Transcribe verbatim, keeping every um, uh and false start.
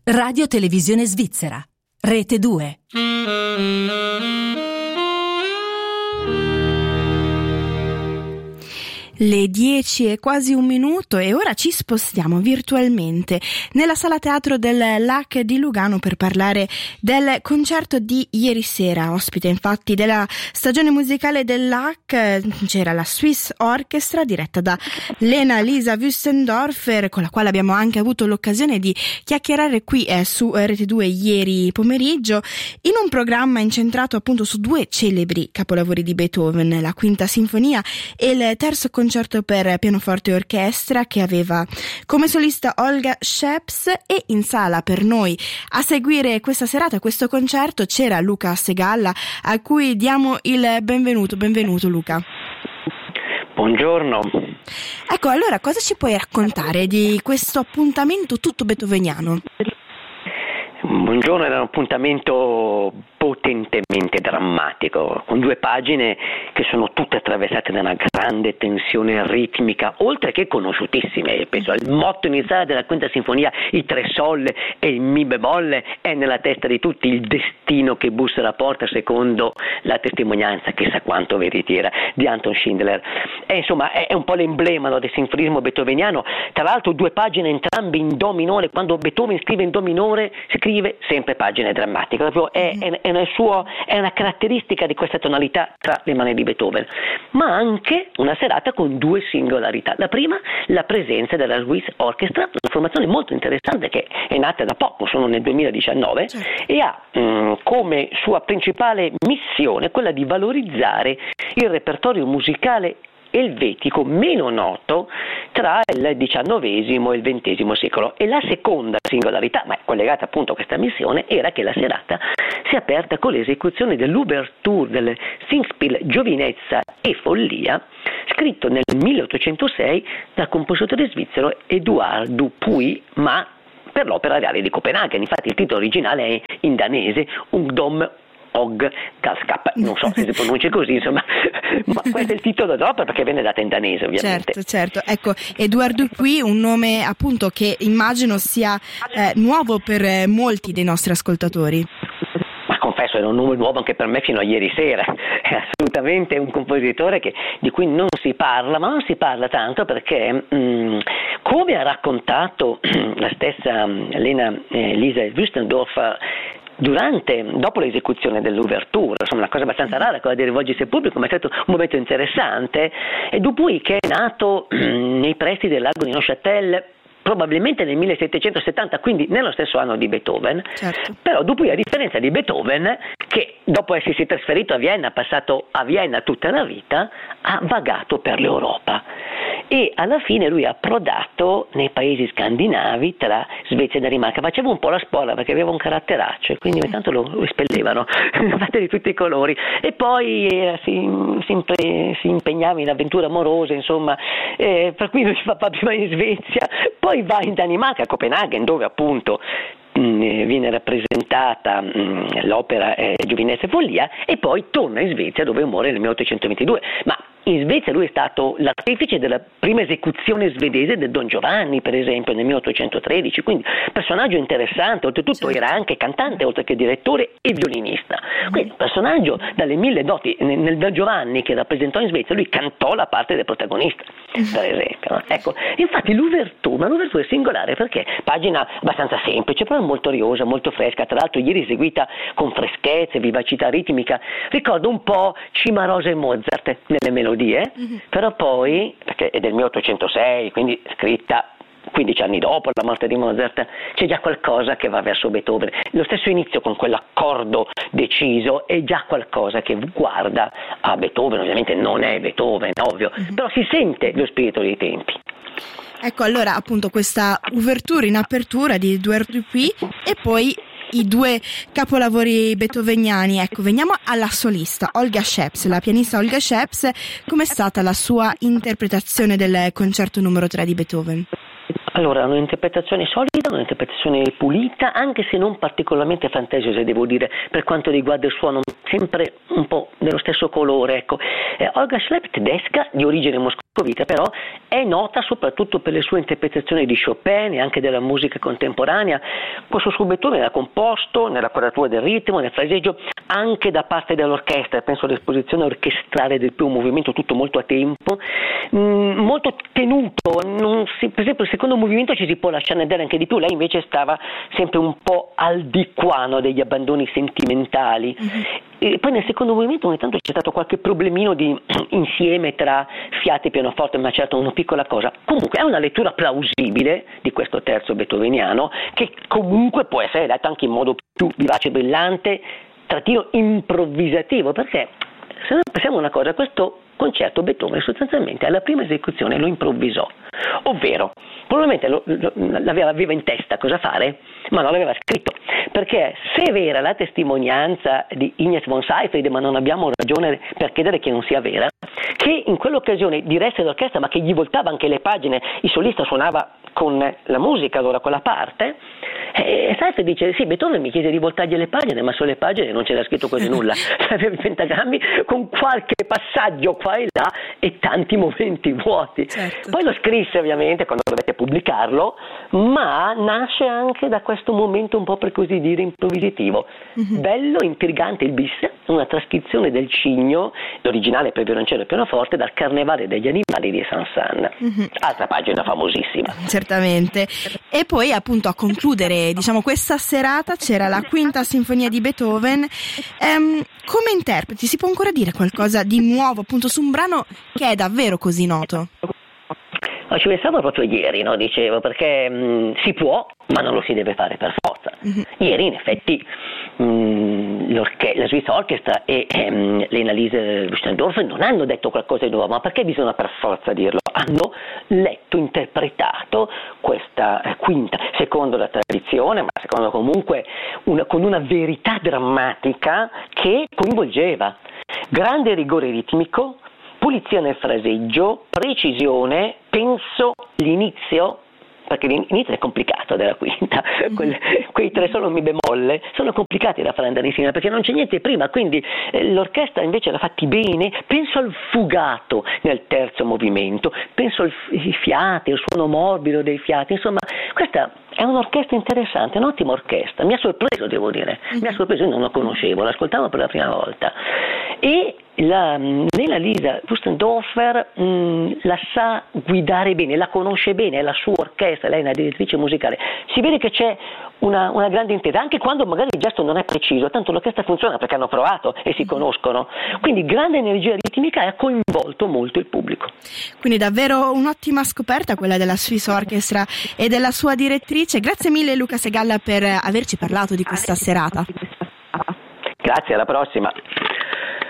Radio Televisione Svizzera, Rete due. Le dieci e quasi un minuto e ora ci spostiamo virtualmente nella sala teatro del L A C di Lugano per parlare del concerto di ieri sera. Ospite infatti della stagione musicale del L A C c'era la Swiss Orchestra diretta da Lena Lisa Wüstendorfer, con la quale abbiamo anche avuto l'occasione di chiacchierare qui eh, su Rete due ieri pomeriggio, in un programma incentrato appunto su due celebri capolavori di Beethoven, la Quinta Sinfonia e il terzo concerto per pianoforte e orchestra, che aveva come solista Olga Scheps. E in sala per noi a seguire questa serata, questo concerto, c'era Luca Segalla, a cui diamo il benvenuto. Benvenuto Luca. Buongiorno. Ecco, allora cosa ci puoi raccontare di questo appuntamento tutto beethoveniano? Buongiorno, era un appuntamento potentemente drammatico, con due pagine che sono tutte attraversate da una grande tensione ritmica, oltre che conosciutissime. Penso al motto iniziale della Quinta Sinfonia, i tre sol e il mi bemolle, è nella testa di tutti, il destino che bussa alla porta, secondo la testimonianza, chissà quanto veritiera, di Anton Schindler. E, insomma, è un po' l'emblema, no, del sinfonismo beethoveniano. Tra l'altro due pagine entrambe in do minore. Quando Beethoven scrive in do minore, scrive sempre pagine drammatiche. Proprio è, è, è Nel suo, è una caratteristica di questa tonalità tra le mani di Beethoven, ma anche una serata con due singolarità. La prima, la presenza della Swiss Orchestra, una formazione molto interessante che è nata da poco, sono nel duemiladiciannove, certo. E ha mh, come sua principale missione quella di valorizzare il repertorio musicale elvetico meno noto tra il diciannovesimo e il ventesimo secolo. E la seconda singolarità, ma è collegata appunto a questa missione, era che la serata si è aperta con l'esecuzione dell'ouverture del Singspiel Giovinezza e Follia, scritto nel milleottocentosei dal compositore svizzero Eduard Dupuy, ma per l'Opera Reale di Copenaghen. Infatti il titolo originale è in danese Ungdom Og Galskap, non so se si pronuncia così, insomma, ma questo è il titolo dell'opera perché viene data in danese, ovviamente. Certo, certo. Ecco, Eduard Dupuy, un nome appunto che immagino sia eh, nuovo per eh, molti dei nostri ascoltatori. Ma confesso, era un nome nuovo anche per me fino a ieri sera. È assolutamente un compositore che, di cui non si parla, ma non si parla tanto perché, mh, come ha raccontato la stessa Lena eh, Lisa Wüstendorfer, durante, dopo l'esecuzione dell'ouverture, insomma una cosa abbastanza rara, quella di rivolgersi al pubblico, ma è stato un momento interessante. E Dupuy, che è nato nei pressi del lago di Neuchâtel probabilmente nel millesettecentosettanta, quindi nello stesso anno di Beethoven, certo. Però Dupuy, a differenza di Beethoven, che dopo essersi trasferito a Vienna, ha passato a Vienna tutta la vita, ha vagato per l'Europa. E alla fine lui ha approdato nei paesi scandinavi, tra Svezia e Danimarca. Faceva un po' la spola perché aveva un caratteraccio, quindi ogni tanto lo, lo espellevano, fatte di tutti i colori. E poi eh, si, si, impre, si impegnava in avventure amorose, insomma, eh, per cui lui si fa prima in Svezia, poi va in Danimarca, a Copenaghen, dove appunto mh, viene rappresentata mh, l'opera eh, Giovinezza e Follia, e poi torna in Svezia, dove muore nel milleottocentoventidue. Ma in Svezia lui è stato l'artefice della prima esecuzione svedese del Don Giovanni, per esempio, nel milleottocentotredici, quindi personaggio interessante, oltretutto certo. Era anche cantante, oltre che direttore e violinista. Quindi un personaggio dalle mille doti. Nel Don Giovanni, che rappresentò in Svezia, lui cantò la parte del protagonista, per esempio. No? Ecco, infatti l'ouverture, ma l'ouverture è singolare perché pagina abbastanza semplice, però molto riosa, molto fresca, tra l'altro ieri eseguita con freschezza e vivacità ritmica, ricorda un po' Cimarosa e Mozart nelle melodie. Mm-hmm. Però poi, perché è del milleottocentosei, quindi scritta quindici anni dopo la morte di Mozart, c'è già qualcosa che va verso Beethoven. Lo stesso inizio con quell'accordo deciso è già qualcosa che guarda a Beethoven. Ovviamente non è Beethoven, ovvio, mm-hmm. Però si sente lo spirito dei tempi. Ecco, allora appunto questa ouverture in apertura di Eduard Dupuy e poi i due capolavori beethoveniani. Ecco, veniamo alla solista Olga Scheps, la pianista Olga Scheps. Com'è stata la sua interpretazione del concerto numero tre di Beethoven? Allora, un'interpretazione solida, un'interpretazione pulita, anche se non particolarmente fantasiosa, devo dire, per quanto riguarda il suono, sempre un po' dello stesso colore, ecco. Eh, Olga Schlepp, tedesca, di origine moscovita, però è nota soprattutto per le sue interpretazioni di Chopin e anche della musica contemporanea. Questo suo Beethoven era composto nella quadratura del ritmo, nel fraseggio, anche da parte dell'orchestra. Penso all'esposizione orchestrale del primo movimento, tutto molto a tempo, mh, molto tenuto. Non si, per esempio, il secondo movimento ci si può lasciare andare anche di più, lei invece stava sempre un po' al di qua, no, degli abbandoni sentimentali. Mm-hmm. E poi nel secondo movimento ogni tanto c'è stato qualche problemino di insieme tra fiati e pianoforte, ma certo una piccola cosa. Comunque è una lettura plausibile di questo terzo beethoveniano, che comunque può essere letto anche in modo più vivace e brillante, trattino improvvisativo, perché se noi pensiamo una cosa, questo concerto Beethoven sostanzialmente alla prima esecuzione lo improvvisò, ovvero probabilmente lo, lo, l'aveva, aveva in testa cosa fare, ma non l'aveva scritto, perché se è vera la testimonianza di Ignaz von Seyfried, ma non abbiamo ragione per chiedere che non sia vera, che in quell'occasione diresse l'orchestra ma che gli voltava anche le pagine, il solista suonava con la musica, allora quella parte, e Seyfried dice sì, Beethoven mi chiese di voltargli le pagine, ma sulle pagine non c'era scritto quasi nulla, aveva i pentagrammi con qualche passaggio qua e là e tanti momenti vuoti. Certo. Poi lo scrisse ovviamente quando dovette pubblicarlo, ma nasce anche da questo momento un po' per così dire improvvisativo. Mm-hmm. Bello, intrigante il bis, una trascrizione del Cigno, l'originale per violoncello e pianoforte, dal Carnevale degli animali di Saint-Saëns. Mm-hmm. Altra pagina famosissima. Certamente. E poi appunto a concludere, diciamo, questa serata c'era la quinta sinfonia di Beethoven. Ehm, come interpreti si può ancora dire qualcosa di nuovo appunto su un brano che è davvero così noto? No, ci pensavo proprio ieri, no? Dicevo, perché mh, si può, ma non lo si deve fare per forza. Mm-hmm. Ieri in effetti mh, la Swiss Orchestra e ehm, l'Annalise Wüstendorf non hanno detto qualcosa di nuovo, ma perché bisogna per forza dirlo? Hanno letto, interpretato questa eh, quinta, secondo la tradizione, ma secondo comunque una, con una verità drammatica che coinvolgeva grande rigore ritmico, pulizia nel fraseggio, precisione, penso l'inizio, perché l'inizio è complicato della quinta, mm-hmm. que- quei tre solo mi bemolle sono complicati da fare andare insieme perché non c'è niente prima, quindi eh, l'orchestra invece l'ha fatti bene. Penso al fugato nel terzo movimento, penso al, ai fiati, al suono morbido dei fiati, insomma questa è un'orchestra interessante, un'ottima orchestra, mi ha sorpreso, devo dire, mm-hmm. mi ha sorpreso, io non la conoscevo, l'ascoltavo per la prima volta e la Annalise Wüstendorfer mh, la sa guidare bene, la conosce bene, è la sua orchestra, lei è una direttrice musicale, si vede che c'è una, una grande intesa, anche quando magari il gesto non è preciso, tanto l'orchestra funziona perché hanno provato e si conoscono, quindi grande energia ritmica e ha coinvolto molto il pubblico. Quindi davvero un'ottima scoperta quella della Swiss Orchestra e della sua direttrice. Grazie mille Luca Segalla per averci parlato di questa serata. Grazie, alla prossima.